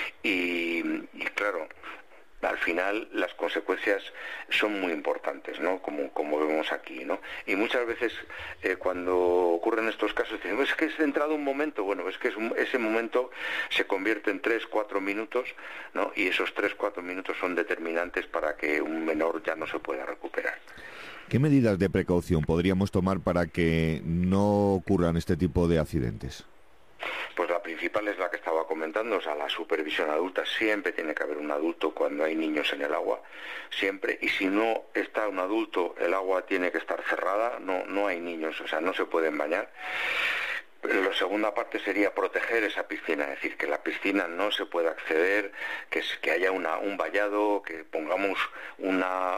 Y claro, al final las consecuencias son muy importantes, ¿no? Como vemos aquí, ¿no? Y muchas veces cuando ocurren estos casos dicen, es que es entrado un momento, bueno, es que ese momento se convierte en 3-4 minutos, ¿no? Y esos 3-4 minutos son determinantes para que un menor ya no se pueda recuperar.
¿Qué medidas de precaución podríamos tomar para que no ocurran este tipo de accidentes?
Pues la principal es la que estaba comentando, o sea, la supervisión adulta. Siempre tiene que haber un adulto cuando hay niños en el agua, siempre. Y si no está un adulto, el agua tiene que estar cerrada, no hay niños, o sea, no se pueden bañar. La segunda parte sería proteger esa piscina, es decir, que la piscina no se pueda acceder, que haya un vallado, que pongamos una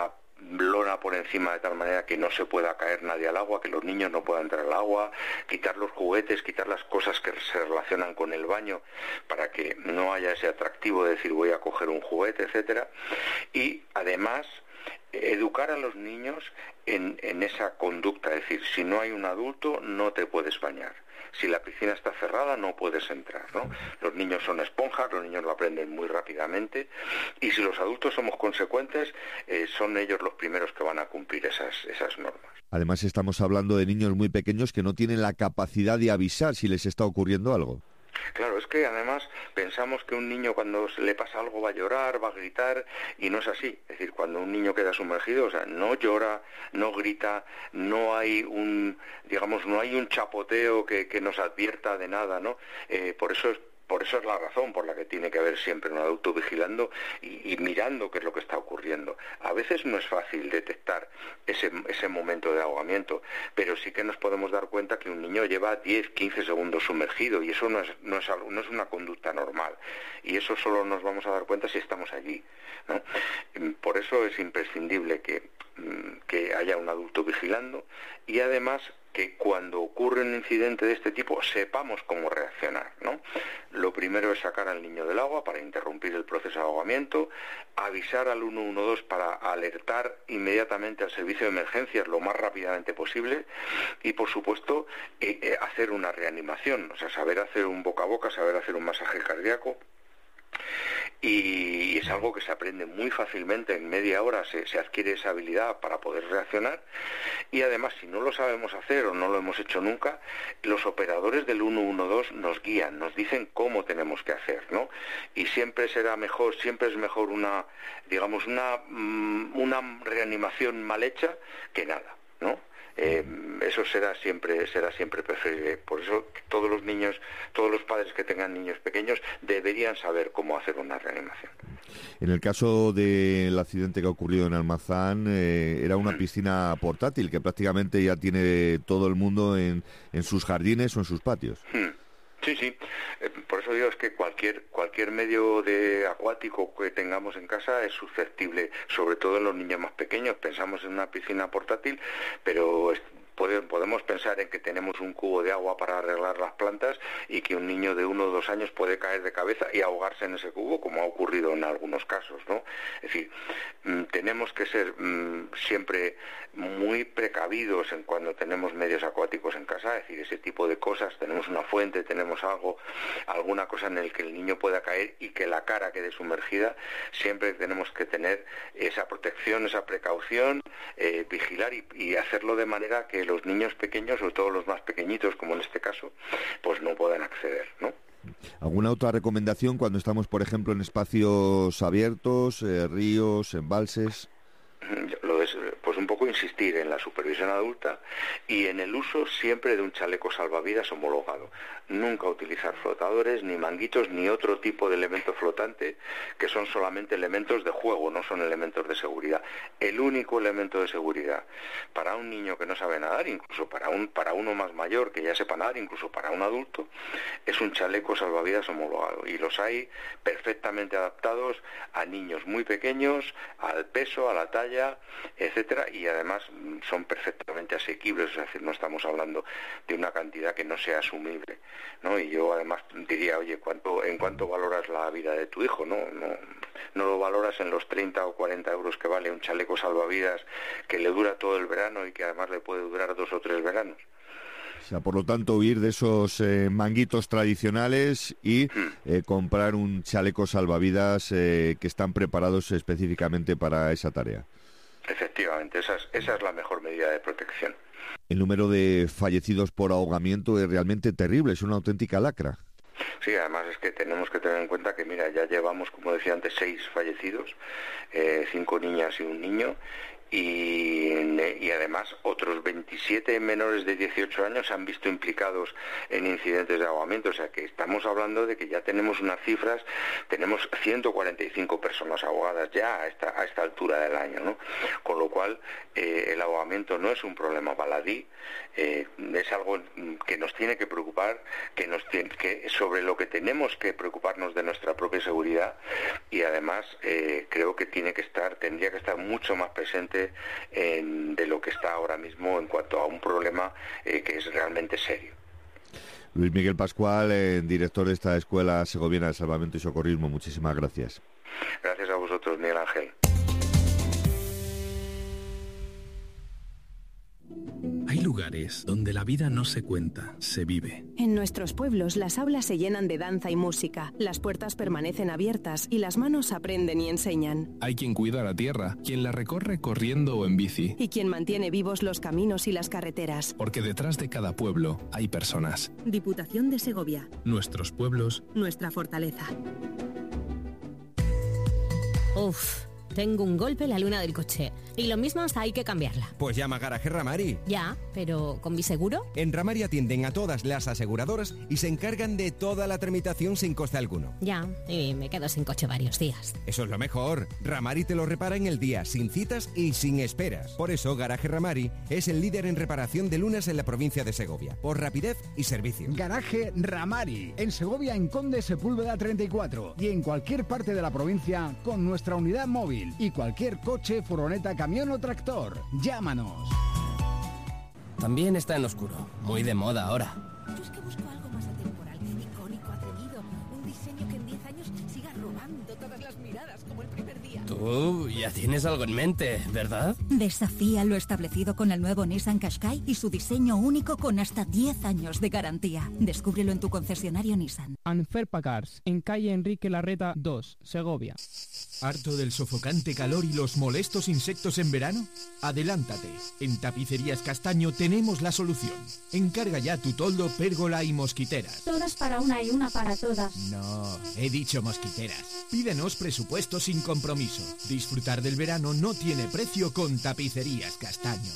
lona por encima de tal manera que no se pueda caer nadie al agua, que los niños no puedan entrar al agua, quitar los juguetes, quitar las cosas que se relacionan con el baño para que no haya ese atractivo de decir voy a coger un juguete, etcétera. Y además educar a los niños en esa conducta, es decir, si no hay un adulto no te puedes bañar. Si la piscina está cerrada no puedes entrar, ¿no? Los niños son esponjas, los niños lo aprenden muy rápidamente y si los adultos somos consecuentes, son ellos los primeros que van a cumplir esas normas.
Además estamos hablando de niños muy pequeños que no tienen la capacidad de avisar si les está ocurriendo algo.
Claro, es que además pensamos que un niño cuando se le pasa algo va a llorar, va a gritar, y no es así. Es decir, cuando un niño queda sumergido, o sea, no llora, no grita, no hay un chapoteo que nos advierta de nada, ¿no? Por eso es la razón por la que tiene que haber siempre un adulto vigilando y mirando qué es lo que está ocurriendo. A veces no es fácil detectar ese momento de ahogamiento, pero sí que nos podemos dar cuenta que un niño lleva 10-15 segundos sumergido y eso no es una conducta normal. Y eso solo nos vamos a dar cuenta si estamos allí, ¿no? Por eso es imprescindible que haya un adulto vigilando y además que cuando ocurre un incidente de este tipo sepamos cómo reaccionar, ¿no? Lo primero es sacar al niño del agua para interrumpir el proceso de ahogamiento, avisar al 112 para alertar inmediatamente al servicio de emergencias lo más rápidamente posible y, por supuesto, hacer una reanimación, o sea, saber hacer un boca a boca, saber hacer un masaje cardíaco y es algo que se aprende muy fácilmente. En media hora se adquiere esa habilidad para poder reaccionar, y además, si no lo sabemos hacer o no lo hemos hecho nunca, los operadores del 112 nos guían, nos dicen cómo tenemos que hacer, ¿no? Y siempre es mejor una reanimación mal hecha que nada, ¿no? Eso será siempre preferible. Por eso todos los niños, todos los padres que tengan niños pequeños deberían saber cómo hacer una reanimación.
En el caso del accidente que ha ocurrido en Almazán, era una piscina portátil que prácticamente ya tiene todo el mundo en sus jardines o en sus patios.
Sí. Por eso digo, es que cualquier medio acuático que tengamos en casa es susceptible, sobre todo en los niños más pequeños. Pensamos en una piscina portátil, pero podemos pensar en que tenemos un cubo de agua para arreglar las plantas y que un niño de 1 o 2 años puede caer de cabeza y ahogarse en ese cubo, como ha ocurrido en algunos casos, ¿no? Es decir, tenemos que ser siempre muy precavidos en cuando tenemos medios acuáticos en casa, es decir, ese tipo de cosas. Tenemos una fuente, tenemos alguna cosa en el que el niño pueda caer y que la cara quede sumergida. Siempre tenemos que tener esa protección, esa precaución, vigilar y hacerlo de manera que los niños pequeños, sobre todo los más pequeñitos, como en este caso, pues no puedan acceder, ¿no?
¿Alguna otra recomendación cuando estamos, por ejemplo, en espacios abiertos, ríos, embalses?
Pues un poco insistir en la supervisión adulta y en el uso siempre de un chaleco salvavidas homologado. Nunca utilizar flotadores, ni manguitos, ni otro tipo de elemento flotante, que son solamente elementos de juego, no son elementos de seguridad. El único elemento de seguridad para un niño que no sabe nadar, incluso para uno más mayor que ya sepa nadar, incluso para un adulto, es un chaleco salvavidas homologado. Y los hay perfectamente adaptados a niños muy pequeños, al peso, a la talla, etcétera, y además son perfectamente asequibles, es decir, no estamos hablando de una cantidad que no sea asumible, ¿no? Y yo además diría, oye, ¿en cuánto valoras la vida de tu hijo? No lo valoras en los 30 o 40 euros que vale un chaleco salvavidas que le dura todo el verano y que además le puede durar 2 o 3 veranos.
O sea, por lo tanto, huir de esos manguitos tradicionales y comprar un chaleco salvavidas que están preparados específicamente para esa tarea.
Efectivamente, esa es la mejor medida de protección.
El número de fallecidos por ahogamiento es realmente terrible, es una auténtica lacra.
Sí, además es que tenemos que tener en cuenta que, mira, ya llevamos, como decía antes, 6 fallecidos, 5 niñas y un niño, y además otros 27 menores de 18 años se han visto implicados en incidentes de ahogamiento. O sea que estamos hablando de que ya tenemos unas cifras, tenemos 145 personas ahogadas ya a esta altura del año, ¿no? Con lo cual el ahogamiento no es un problema baladí, es algo que nos tiene que preocupar, que sobre lo que tenemos que preocuparnos de nuestra propia seguridad, y además creo que tendría que estar mucho más presente de lo que está ahora mismo en cuanto a un problema que es realmente serio.
Luis Miguel Pascual, director de esta Escuela Segoviana de Salvamento y Socorrismo, muchísimas gracias.
Gracias a vosotros, Miguel Ángel.
Hay lugares donde la vida no se cuenta, se vive.
En nuestros pueblos las aulas se llenan de danza y música, las puertas permanecen abiertas y las manos aprenden y enseñan.
Hay quien cuida la tierra, quien la recorre corriendo o en bici.
Y quien mantiene vivos los caminos y las carreteras.
Porque detrás de cada pueblo hay personas.
Diputación de Segovia.
Nuestros pueblos.
Nuestra fortaleza.
Uf. Tengo un golpe en la luna del coche. Y lo mismo hay que cambiarla.
Pues llama a Garaje Ramari.
Ya, pero ¿con mi seguro?
En Ramari atienden a todas las aseguradoras y se encargan de toda la tramitación sin coste alguno.
Ya, y me quedo sin coche varios días.
Eso es lo mejor. Ramari te lo repara en el día, sin citas y sin esperas. Por eso Garaje Ramari es el líder en reparación de lunas en la provincia de Segovia. Por rapidez y servicio.
Garaje Ramari. En Segovia, en Conde Sepúlveda 34. Y en cualquier parte de la provincia con nuestra unidad móvil. Y cualquier coche, furgoneta, camión o tractor. Llámanos.
También está en oscuro. Muy de moda ahora.
Yo es que busco algo más atemporal, icónico, atrevido. Un diseño que en 10 años siga robando todas
todas las miradas, como el primer día.
Tú ya tienes algo en mente, ¿verdad?
Desafía lo establecido con el nuevo Nissan Qashqai y su diseño único con hasta 10 años de garantía. Descúbrelo en tu concesionario Nissan.
Anferpa Cars, en calle Enrique Larreta 2, Segovia.
¿Harto del sofocante calor y los molestos insectos en verano? Adelántate. En Tapicerías Castaño tenemos la solución. Encarga ya tu toldo, pérgola y mosquiteras.
Todas para una y una para todas.
No, he dicho mosquiteras. Pídenos presupuesto sin compromiso. Disfrutar del verano no tiene precio con Tapicerías Castaño.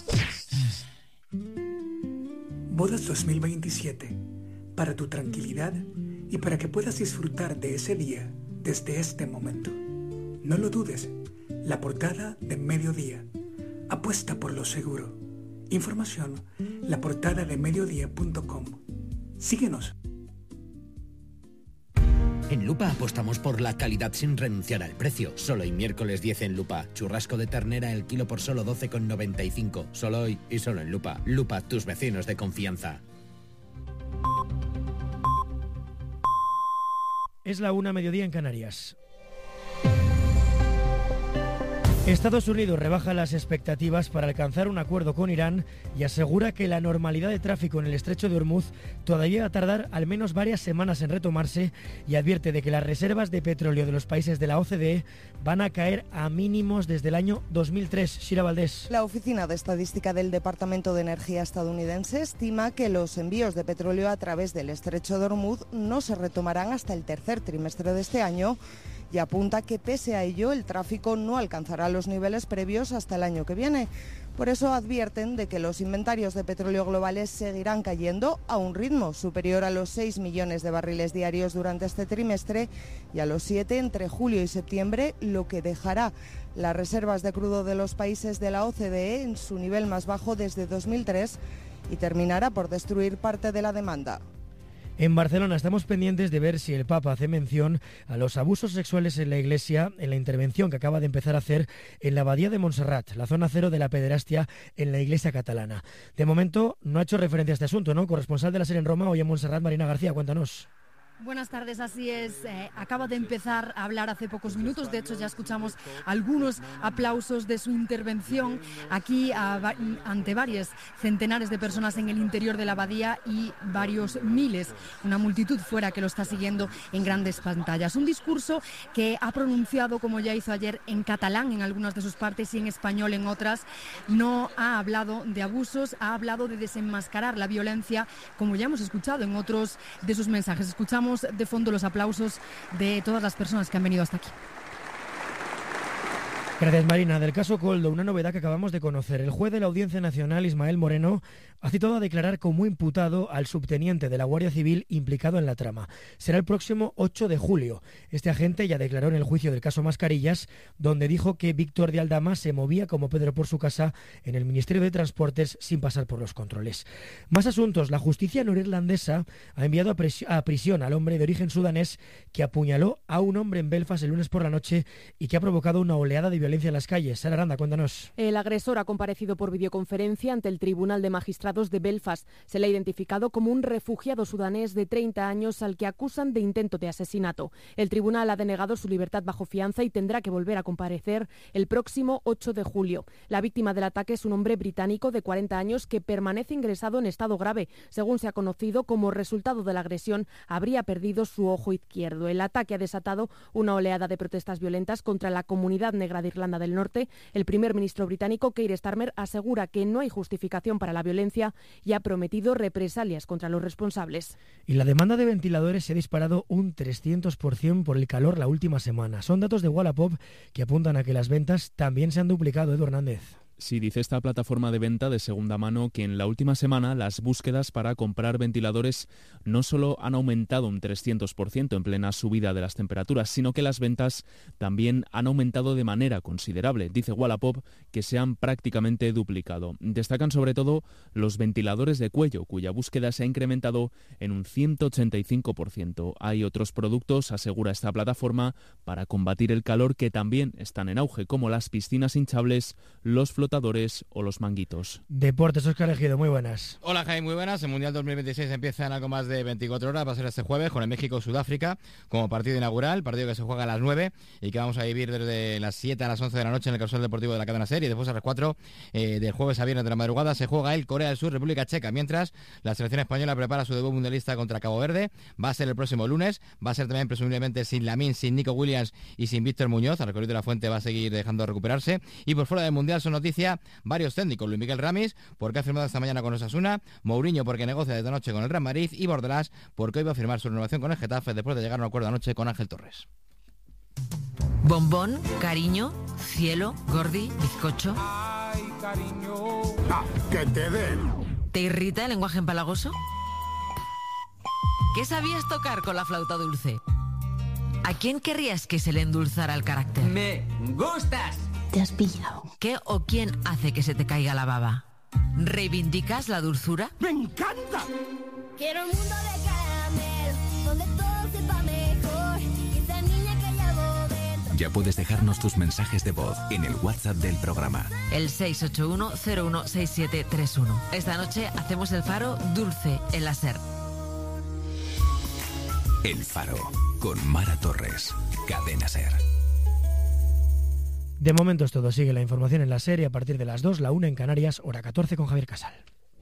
Bodas 2027. Para tu tranquilidad y para que puedas disfrutar de ese día desde este momento. No lo dudes, la portada de Mediodía. Apuesta por lo seguro. Información, laportadademediodía.com. Síguenos.
En Lupa apostamos por la calidad sin renunciar al precio. Solo hoy miércoles 10 en Lupa. Churrasco de ternera el kilo por solo 12,95. Solo hoy y solo en Lupa. Lupa, tus vecinos de confianza.
Es la 1:00 mediodía en Canarias. Estados Unidos rebaja las expectativas para alcanzar un acuerdo con Irán y asegura que la normalidad de tráfico en el estrecho de Hormuz todavía va a tardar al menos varias semanas en retomarse y advierte de que las reservas de petróleo de los países de la OCDE van a caer a mínimos desde el año 2003. Shira Valdés.
La Oficina de Estadística del Departamento de Energía estadounidense estima que los envíos de petróleo a través del estrecho de Hormuz no se retomarán hasta el tercer trimestre de este año y apunta que pese a ello el tráfico no alcanzará los niveles previos hasta el año que viene. Por eso advierten de que los inventarios de petróleo globales seguirán cayendo a un ritmo superior a los 6 millones de barriles diarios durante este trimestre y a los 7 entre julio y septiembre, lo que dejará las reservas de crudo de los países de la OCDE en su nivel más bajo desde 2003 y terminará por destruir parte de la demanda.
En Barcelona estamos pendientes de ver si el Papa hace mención a los abusos sexuales en la Iglesia en la intervención que acaba de empezar a hacer en la Abadía de Montserrat, la zona cero de la pederastia en la Iglesia catalana. De momento no ha hecho referencia a este asunto, ¿no? Corresponsal de la SER en Roma, hoy en Montserrat, Marina García, cuéntanos.
Buenas tardes, así es. Acaba de empezar a hablar hace pocos minutos, de hecho ya escuchamos algunos aplausos de su intervención aquí ante varios centenares de personas en el interior de la abadía y varios miles, una multitud fuera que lo está siguiendo en grandes pantallas. Un discurso que ha pronunciado, como ya hizo ayer, en catalán en algunas de sus partes y en español en otras. No ha hablado de abusos, ha hablado de desenmascarar la violencia, como ya hemos escuchado en otros de sus mensajes. Escuchamos de fondo los aplausos de todas las personas que han venido hasta aquí.
Gracias, Marina. Del caso Koldo, una novedad que acabamos de conocer. El juez de la Audiencia Nacional, Ismael Moreno, ha citado a declarar como imputado al subteniente de la Guardia Civil implicado en la trama. Será el próximo 8 de julio. Este agente ya declaró en el juicio del caso Mascarillas, donde dijo que Víctor de Aldama se movía como Pedro por su casa en el Ministerio de Transportes sin pasar por los controles. Más asuntos. La justicia norirlandesa ha enviado a prisión al hombre de origen sudanés que apuñaló a un hombre en Belfast el lunes por la noche y que ha provocado una oleada de violencia en las calles. Sara Aranda, cuéntanos.
El agresor ha comparecido por videoconferencia ante el Tribunal de Magistrados de Belfast. Se le ha identificado como un refugiado sudanés de 30 años al que acusan de intento de asesinato. El tribunal ha denegado su libertad bajo fianza y tendrá que volver a comparecer el próximo 8 de julio. La víctima del ataque es un hombre británico de 40 años que permanece ingresado en estado grave. Según se ha conocido, como resultado de la agresión, habría perdido su ojo izquierdo. El ataque ha desatado una oleada de protestas violentas contra la comunidad negra de Irlanda del Norte. El primer ministro británico, Keir Starmer, asegura que no hay justificación para la violencia y ha prometido represalias contra los responsables.
Y la demanda de ventiladores se ha disparado un 300% por el calor la última semana. Son datos de Wallapop que apuntan a que las ventas también se han duplicado. Edu Hernández.
Sí, dice esta plataforma de venta de segunda mano que en la última semana las búsquedas para comprar ventiladores no solo han aumentado un 300% en plena subida de las temperaturas, sino que las ventas también han aumentado de manera considerable. Dice Wallapop que se han prácticamente duplicado. Destacan sobre todo los ventiladores de cuello, cuya búsqueda se ha incrementado en un 185%. Hay otros productos, asegura esta plataforma, para combatir el calor que también están en auge, como las piscinas hinchables, los flotadores flotadores o los manguitos.
Deportes, Óscar Ejido, muy buenas.
Hola Jaime, muy buenas. El Mundial 2026 empieza en algo más de 24 horas, va a ser este jueves con el México-Sudáfrica como partido inaugural, partido que se juega a las 9 y que vamos a vivir desde las 7 a las 11 de la noche en el Carrusel Deportivo de la cadena SER, y después a las 4 del jueves a viernes de la madrugada se juega el Corea del Sur, República Checa, mientras la selección española prepara su debut mundialista contra Cabo Verde. Va a ser el próximo lunes, va a ser también presumiblemente sin Lamine, sin Nico Williams y sin Víctor Muñoz. Al recorrido de la Fuente va a seguir dejando recuperarse. Y por fuera del Mundial son noticia varios técnicos: Luis Miguel Ramis, porque ha firmado esta mañana con Osasuna; Mourinho, porque negocia desde anoche con el Real Madrid; y Bordalás, porque hoy va a firmar su renovación con el Getafe después de llegar a un acuerdo anoche con Ángel Torres.
Bombón, cariño, cielo, gordi, bizcocho.
Ay, cariño. Que te den.
¿Te irrita el lenguaje empalagoso? ¿Qué sabías tocar con la flauta dulce? ¿A quién querrías que se le endulzara el carácter?
Me gustas.
¿Te has pillado? ¿Qué o quién hace que se te caiga la baba? ¿Reivindicas la dulzura?
¡Me encanta!
Quiero un mundo de caramelo, donde todo sepa mejor. Y esa niña que llevo dentro.
Ya puedes dejarnos tus mensajes de voz en el WhatsApp del programa.
El 681-016731. Esta noche hacemos el Faro dulce en la SER.
El Faro, con Mara Torres, cadena SER.
De momento es todo. Sigue la información en la serie a partir de las 2, la 1 en Canarias, hora 14 con Javier Casal.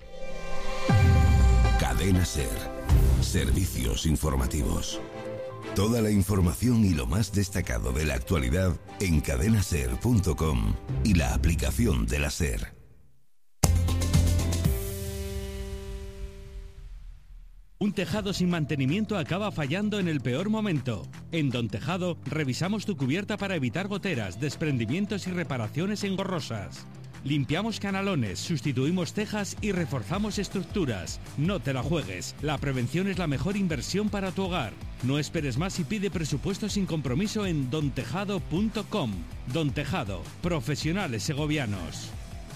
Cadena SER. Servicios informativos. Toda la información y lo más destacado de la actualidad en cadenaser.com y la aplicación de la SER.
Un tejado sin mantenimiento acaba fallando en el peor momento. En Don Tejado revisamos tu cubierta para evitar goteras, desprendimientos y reparaciones engorrosas. Limpiamos canalones, sustituimos tejas y reforzamos estructuras. No te la juegues, la prevención es la mejor inversión para tu hogar. No esperes más y pide presupuesto sin compromiso en dontejado.com. Don Tejado, profesionales segovianos.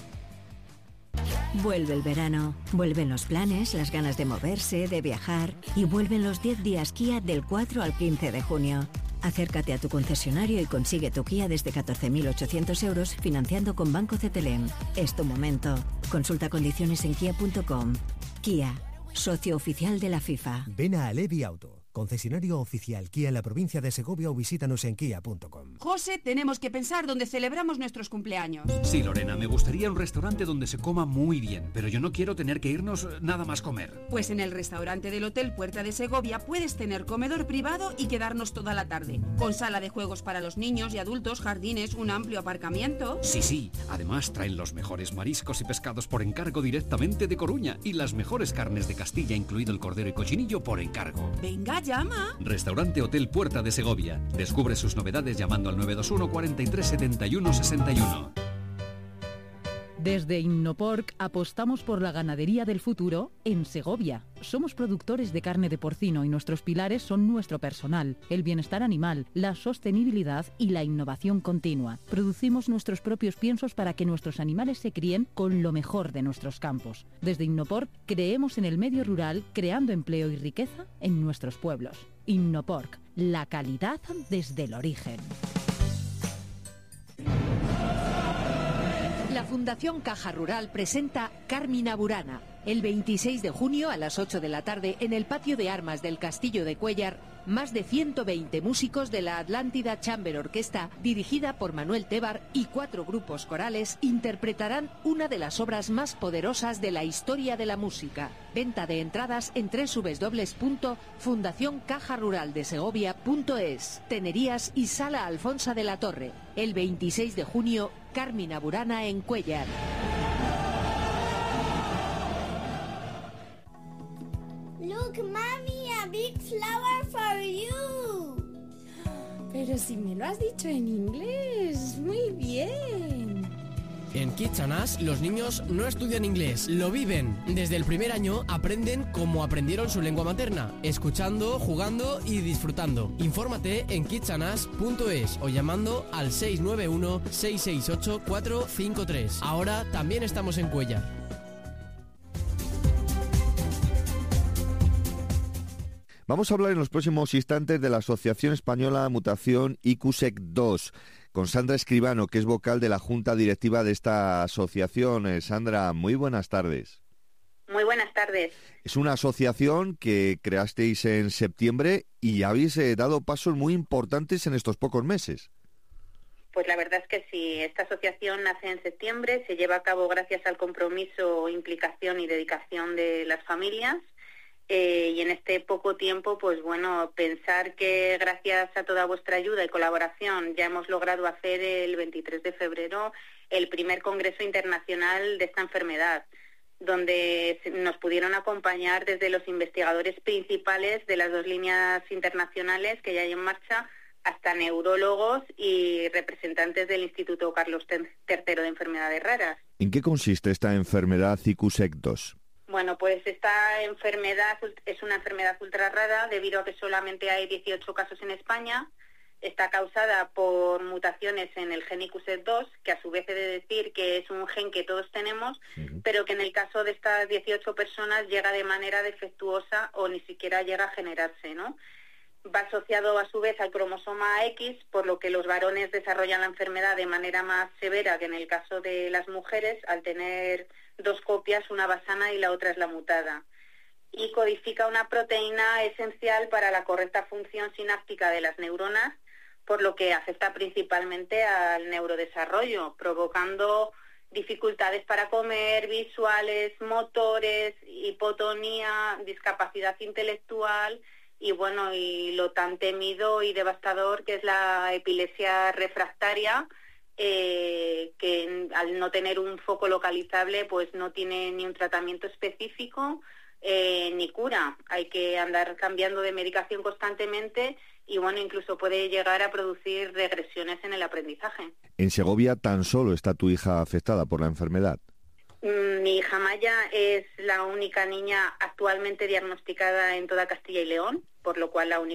Vuelve el verano, vuelven los planes, las ganas de moverse, de viajar, y vuelven los 10 días Kia del 4 al 15 de junio. Acércate a tu concesionario y consigue tu Kia desde 14.800 euros financiando con Banco CTLM. Es tu momento. Consulta condiciones en kia.com. Kia, socio oficial de la FIFA.
Ven a Alevi Auto, concesionario oficial Kia en la provincia de Segovia, o visítanos en kia.com.
José, tenemos que pensar dónde celebramos nuestros cumpleaños.
Sí, Lorena, me gustaría un restaurante donde se coma muy bien, pero yo no quiero tener que irnos nada más comer.
Pues en el restaurante del Hotel Puerta de Segovia puedes tener comedor privado y quedarnos toda la tarde, con sala de juegos para los niños y adultos, jardines, un amplio aparcamiento.
Sí, además traen los mejores mariscos y pescados por encargo directamente de Coruña y las mejores carnes de Castilla, incluido el cordero y cochinillo, por encargo.
Venga, llama.
Restaurante Hotel Puerta de Segovia. Descubre sus novedades llamando al 921 43 71 61.
Desde Innoporc apostamos por la ganadería del futuro en Segovia. Somos productores de carne de porcino y nuestros pilares son nuestro personal, el bienestar animal, la sostenibilidad y la innovación continua. Producimos nuestros propios piensos para que nuestros animales se críen con lo mejor de nuestros campos. Desde Innoporc creemos en el medio rural, creando empleo y riqueza en nuestros pueblos. Innoporc, la calidad desde el origen.
La Fundación Caja Rural presenta Carmina Burana, el 26 de junio a las 8 de la tarde en el patio de armas del Castillo de Cuéllar. Más de 120 músicos de la Atlántida Chamber Orquesta, dirigida por Manuel Tebar, y 4 grupos corales interpretarán una de las obras más poderosas de la historia de la música. Venta de entradas en www.fundacioncajaruraldesegovia.es. Tenerías y Sala Alfonsa de la Torre. El 26 de junio, Carmina Burana en Cuéllar.
Look, Mommy, a big flower for you.
Pero si me lo has dicho en inglés, muy bien.
En Kitsanas, los niños no estudian inglés, lo viven. Desde el primer año aprenden como aprendieron su lengua materna, escuchando, jugando y disfrutando. Infórmate en kitsanas.es o llamando al 691-668-453. Ahora también estamos en Cuéllar.
Vamos a hablar en los próximos instantes de la Asociación Española Mutación IQSEC 2, con Sandra Escribano, que es vocal de la Junta Directiva de esta asociación. Sandra, muy buenas tardes.
Muy buenas tardes.
Es una asociación que creasteis en septiembre y habéis dado pasos muy importantes en estos pocos meses.
Pues la verdad es que sí, esta asociación nace en septiembre, se lleva a cabo gracias al compromiso, implicación y dedicación de las familias. Y en este poco tiempo, pues bueno, pensar que gracias a toda vuestra ayuda y colaboración ya hemos logrado hacer el 23 de febrero el primer Congreso Internacional de esta enfermedad, donde nos pudieron acompañar desde los investigadores principales de las 2 líneas internacionales que ya hay en marcha, hasta neurólogos y representantes del Instituto Carlos III de Enfermedades Raras.
¿En qué consiste esta enfermedad IQ-SEC2?
Bueno, pues esta enfermedad es una enfermedad ultra rara debido a que solamente hay 18 casos en España. Está causada por mutaciones en el gen IQ-SEC2, que a su vez he de decir que es un gen que todos tenemos, pero que en el caso de estas 18 personas llega de manera defectuosa o ni siquiera llega a generarse, ¿no? Va asociado a su vez al cromosoma X, por lo que los varones desarrollan la enfermedad de manera más severa que en el caso de las mujeres, al tener 2 copias, una basana y la otra es la mutada. Y codifica una proteína esencial para la correcta función sináptica de las neuronas, por lo que afecta principalmente al neurodesarrollo, provocando dificultades para comer, visuales, motores, hipotonía, discapacidad intelectual y bueno, y lo tan temido y devastador que es la epilepsia refractaria, que al no tener un foco localizable pues no tiene ni un tratamiento específico ni cura. Hay que andar cambiando de medicación constantemente y bueno, incluso puede llegar a producir regresiones en el aprendizaje.
En Segovia tan solo está tu hija afectada por la enfermedad.
Mi hija Maya es la única niña actualmente diagnosticada en toda Castilla y León, por lo cual la única